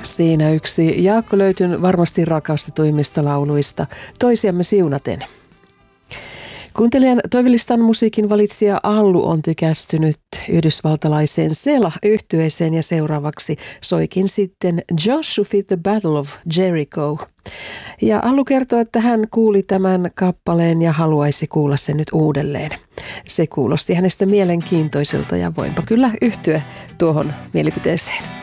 Siinä yksi Jaakko Löytyn varmasti rakastetuimmista lauluista, Toisiamme siunaten. Kuuntelijan toivelistan musiikin valitsija Allu on tykästynyt yhdysvaltalaiseen Sela-yhtyeeseen ja seuraavaksi soikin sitten Joshua Fit the Battle of Jericho. Ja Allu kertoo, että hän kuuli tämän kappaleen ja haluaisi kuulla sen nyt uudelleen. Se kuulosti hänestä mielenkiintoiselta ja voinpa kyllä yhtyä tuohon mielipiteeseen.